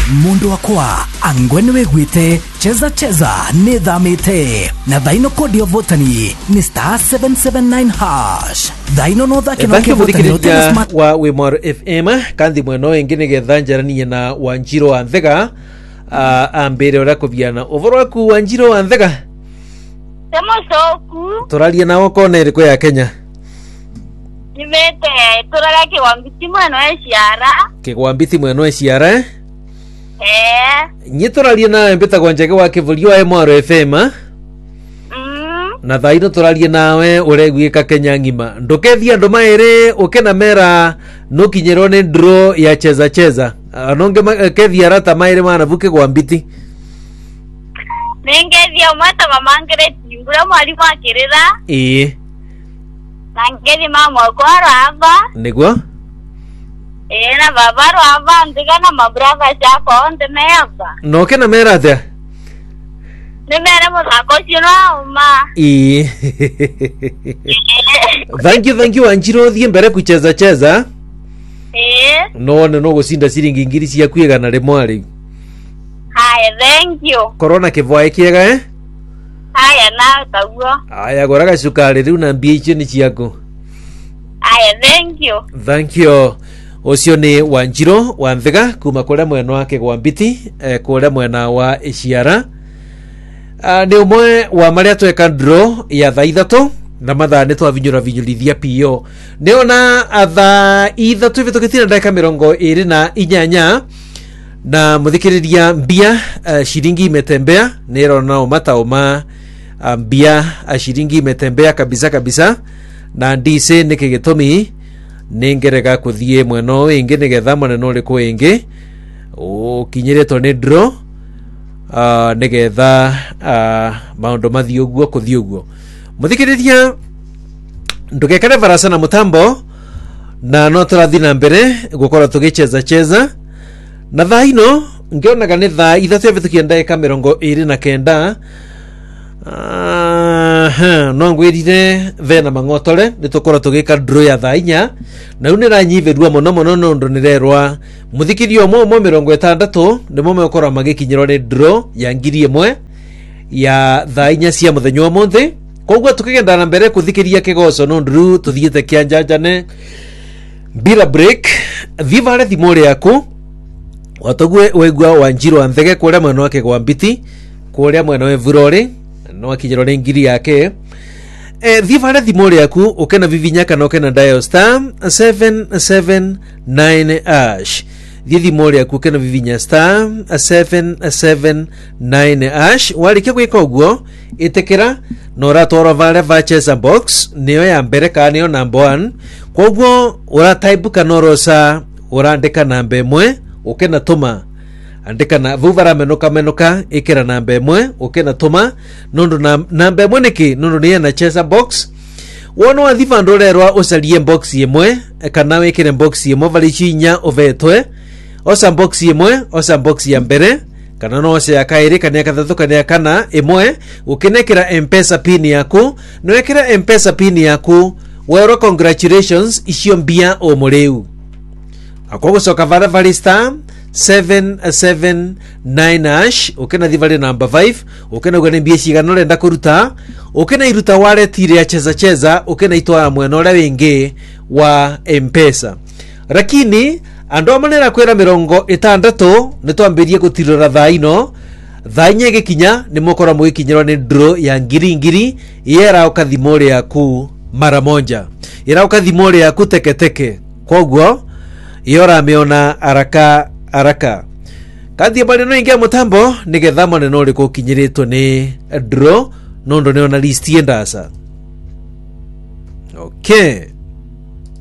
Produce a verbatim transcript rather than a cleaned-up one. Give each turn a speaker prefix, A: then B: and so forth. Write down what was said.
A: mundu wakwa angwenwe gwite cheza cheza ni dhamite na dhaino kodi ya votani ni star seven seven nine hash dhaino no dhake no ke votani
B: wa Wimor F M kandi mweno engine gethanjarani na Wanjiro Anthega uh, ambere ora kubiana ovoro ku Wanjiro Anthega
C: temo soku
B: toralie nawo kone iriko ya Kenya
C: nimete toraga ke wambiti mweno eshiara
B: ke wambiti mweno eshiara
C: eh
B: nyitoralie na mbeta gwanjege wa kivulio wa Wimor F M mm na thaino toralie nawe uregwika Kenya ngima ndokethia ndo maere ukena mera no kinyero ne draw ya cheza cheza anonge kethia rata maere mana buke gwambiti
C: nengethia mata mamangere timbura mwali makirira
B: eh
C: nangedi mama kwa rava
B: nigwa
C: eh na baba rava ndiga na mabrava chako onde meaba
B: no kena mera the
C: nemere muzako chino uma
B: eh thank you thank you Wanjiro thie mbere kucheza cheza
C: eh
B: no no no gusinda siringi ngiri cia kwigana rimwari
C: haya thank you
B: corona kivwae kiega eh
C: haya na taguo
B: aya goraga sukari riu na mbia icio ni ciaku
C: haya thank you
B: thank you ucio ni Wanjiro Wanthega kuma kuria mwena wake gwambiti eh, kuria mwena wa Iciara uh, ni umwe wa maria tweka draw ya thaa ithatu na mathaa ni twavinyura vinyurithia pio ni ona atha ithatu vitukitira ndaka mirongo iri na inyanya na muthikiriria mbia uh, shilingi imetembea ni rona umata uma uh, mbia uh, shilingi imetembea kabisa kabisa na ndise nikigitomi ningerega kuthie mweno ingi nigetha maneno riku ingi ukinyiretwo ni draw uh, nigetha uh, maundu mathie uguo kuthie uguo muthikiriria ndugekane varasa na mutambo na no turathi na mbere gukora tugicheza cheza na thaa ino ngionaga ni thaa ithatu avitukia ndagika mirongo iri na kenda aha no ngwirire vena mangotore nitukora tugika draw ya thaa inya na une ranyiverua muno muno nondo nirerwa muthikirio mo mo mirongo itandatu nimo mekora magikinyiro ni draw ya ngiri imwe ya thaa inya cia muthenya wa monthi kogwa tukigenda na mbere kuthikiria kigoco no nduru tuthiete kianjanjane bila break vivale thimore yaku watogwe wegwa Wanjiro Anthega kuria mwena wake gwambiti kuria mwena we Vurori no akinyiro ni ngiri yake e vivale thimore yaku ukena vivinya kana ukena dial star seven seven nine ash thimore yaku ukena vivinya star seven seven nine ash walikia gwika uguo itekera no ratora vale vouchers box niyo ya mbere ka niyo number one kwoguo ura type kanorosa urandika namba imwe ukena tuma andika na vuvara menoka menoka ikira namba imwe ukena tuma nundu na namba imwe niki nundu ni na chesa box wono athiva ndorerwa ucarie box imwe kana wikire box imwe vali chinya uvetwe osa box imwe osa box ya mbere kana no se akairi kana ya kathatu kana ya kana imwe ukinekira M-Pesa pin yaku no ekira M-Pesa pin yaku wero congratulations icio mbia o mureu akogo soka vara vali star seven seven nine ash ukena thivali number five ukena ugane mbia cigano renda kuruta ukena iruta wallet ile ya cheza cheza ukena itwara mwena ule wingi wa M-Pesa lakini ando manera kwera mirongo itandatu nitwambirie gutirora thaa ino thaa inya gikinya ni mukora mugikinyirwa ni draw ya ngiri ngiri yera ukathimore yaku mara moja yera ukathimore yaku teke teke kwoguo yora ameona haraka haraka kadhi bali no ingia mutambo nigetha maneno ri kukinyiritwo ni draw nondo neona list yendasa okay